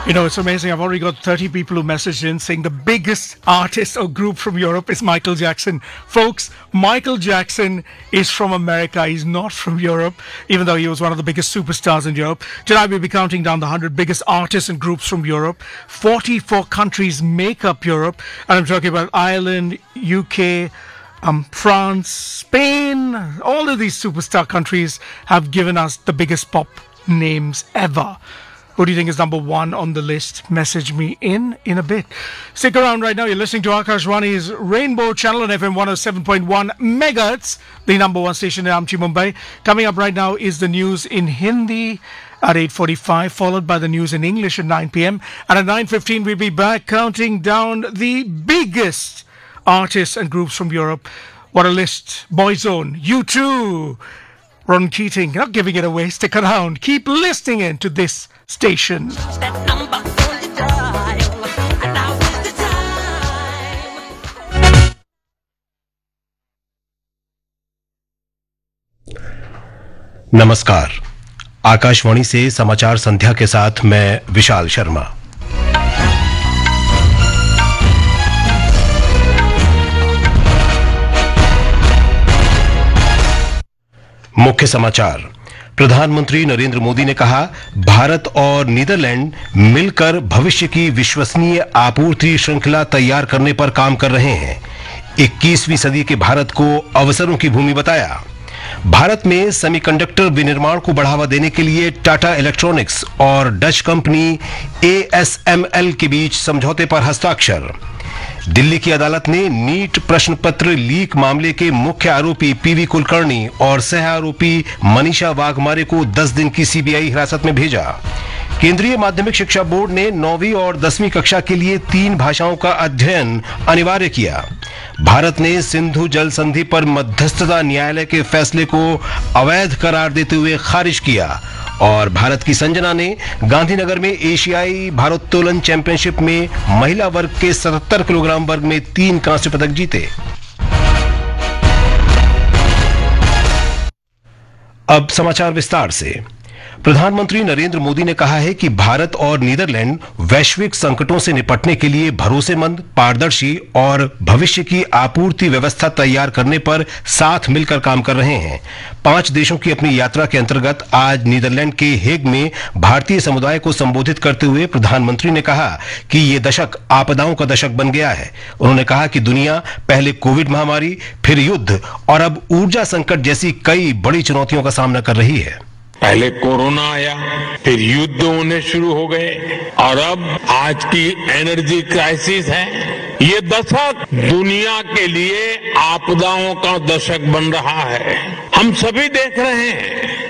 You know, it's amazing. I've already got 30 people who messaged in saying the biggest artist or group from Europe is Michael Jackson. Folks, Michael Jackson is from America. He's not from Europe, even though he was one of the biggest superstars in Europe. Tonight we'll be counting down the 100 biggest artists and groups from Europe. 44 countries make up Europe. And I'm talking about Ireland, UK, France, Spain. All of these superstar countries have given us the biggest pop names ever. Who do you think is number one on the list? Message me in a bit. Stick around right now. You're listening to Akashvani's Rainbow Channel on FM 107.1 megahertz, the number one station in Amchi, Mumbai. Coming up right now is the news in Hindi at 8:45, followed by the news in English at 9 p.m. And at 9:15, we'll be back counting down the biggest artists and groups from Europe. What a list. Boyzone, U2, Ron Keating. Not giving it away. Stick around. Keep listening in to this station. That number on the dial, and now is the time. नमस्कार, आकाशवाणी से समाचार संध्या के साथ मैं विशाल शर्मा। मुख्य समाचार। प्रधानमंत्री नरेंद्र मोदी ने कहा, भारत और नीदरलैंड मिलकर भविष्य की विश्वसनीय आपूर्ति श्रृंखला तैयार करने पर काम कर रहे हैं। 21वीं सदी के भारत को अवसरों की भूमि बताया। भारत में सेमीकंडक्टर विनिर्माण को बढ़ावा देने के लिए टाटा इलेक्ट्रॉनिक्स और डच कंपनी ASML के बीच समझौते पर हस्ताक्षर। दिल्ली की अदालत ने नीट प्रश्न पत्र लीक मामले के मुख्य आरोपी PV कुलकर्णी और सह आरोपी मनीषा वाघमारे को 10 दिन की CBI हिरासत में भेजा। केंद्रीय माध्यमिक शिक्षा बोर्ड ने 9वीं और 10वीं कक्षा के लिए 3 भाषाओं का अध्ययन अनिवार्य किया। भारत ने सिंधु जल संधि पर मध्यस्थता न्यायालय के फैसले को अवैध करार देते हुए खारिज किया। और भारत की संजना ने गांधीनगर में एशियाई भारोत्तोलन चैंपियनशिप में महिला वर्ग के 77 किलोग्राम वर्ग में 3 कांस्य पदक जीते। अब समाचार विस्तार से। प्रधानमंत्री नरेंद्र मोदी ने कहा है कि भारत और नीदरलैंड वैश्विक संकटों से निपटने के लिए भरोसेमंद, पारदर्शी और भविष्य की आपूर्ति व्यवस्था तैयार करने पर साथ मिलकर काम कर रहे हैं। 5 देशों की अपनी यात्रा के अंतर्गत आज नीदरलैंड के हेग में भारतीय समुदाय को संबोधित करते हुए प्रधानमंत्री ने कहा कि ये दशक आपदाओं का दशक बन गया है। उन्होंने कहा कि दुनिया पहले कोविड महामारी, फिर युद्ध और अब ऊर्जा संकट जैसी कई बड़ी चुनौतियों का सामना कर रही है। पहले कोरोना आया, फिर युद्ध होने शुरू हो गए और अब आज की एनर्जी क्राइसिस है। ये दशक दुनिया के लिए आपदाओं का दशक बन रहा है। हम सभी देख रहे हैं